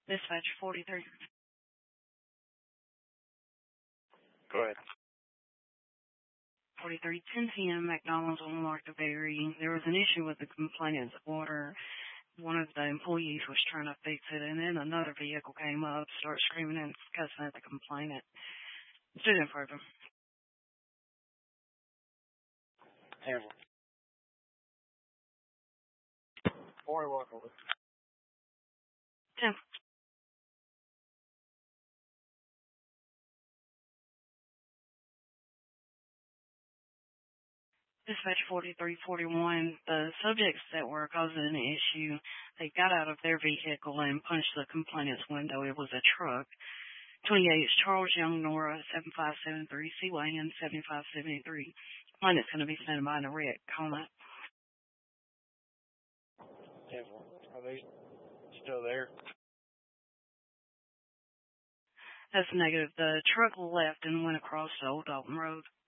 Dispatch 43. Go ahead. 43, 10 p.m., McDonald's on Martha Berry. There was an issue with the complainant's order. One of the employees was trying to fix it, and then another vehicle came up, started screaming and cussing at the complainant. Student further. Handle. Or walk over. 10. Dispatch 4341, the subjects that were causing an issue, they got out of their vehicle and punched the complainant's window. It was a truck. 28 Charles Young Nora, 7573, CYN 7573. Complainant's going to be standing by in a wreck. Comment. Are they still there? That's negative. The truck left and went across the Old Dalton Road.